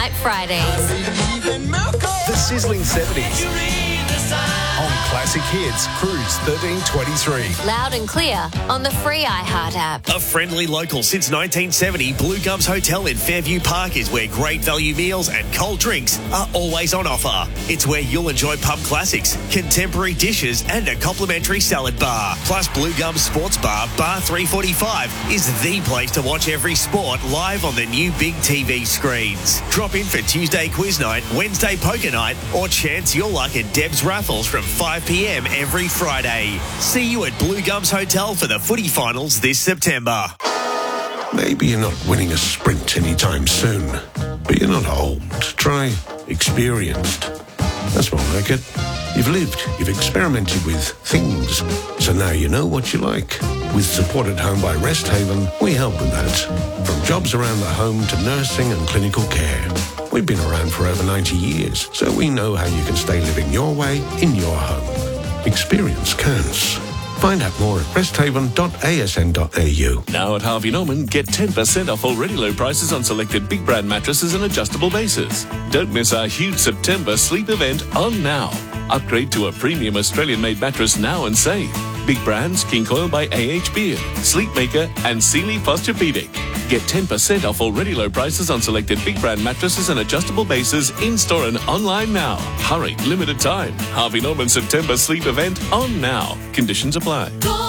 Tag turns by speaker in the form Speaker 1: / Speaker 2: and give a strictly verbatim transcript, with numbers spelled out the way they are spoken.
Speaker 1: Night Fridays.
Speaker 2: The Sizzling seventies. On Classic Hits, Cruise thirteen twenty-three.
Speaker 1: Loud and clear on the free iHeart app.
Speaker 3: A friendly local since nineteen seventy, Blue Gums Hotel in Fairview Park is where great value meals and cold drinks are always on offer. It's where you'll enjoy pub classics, contemporary dishes and a complimentary salad bar. Plus Blue Gums Sports Bar, Bar three forty-five is the place to watch every sport live on the new big T V screens. Drop in for Tuesday quiz night, Wednesday poker night or chance your luck at Deb's raffles from five p.m. every Friday. See you at Blue Gums Hotel for the footy finals this September.
Speaker 4: Maybe you're not winning a sprint anytime soon, but you're not old. Try experienced. That's more like it. You've lived, you've experimented with things, so now you know what you like. With Support at Home by Rest Haven, we help with that. From jobs around the home to nursing and clinical care. We've been around for over ninety years, so we know how you can stay living your way in your home. Experience counts. Find out more at rest haven dot a s n dot a u.
Speaker 5: Now at Harvey Norman, get ten percent off already low prices on selected big brand mattresses and adjustable bases. Don't miss our huge September sleep event on now. Upgrade to a premium Australian-made mattress now and save. Big brands, King Coil by A H Beard, Sleepmaker and Sealy Posturepedic. Get ten percent off already low prices on selected big brand mattresses and adjustable bases in-store and online now. Hurry, limited time. Harvey Norman September sleep event on now. Conditions apply.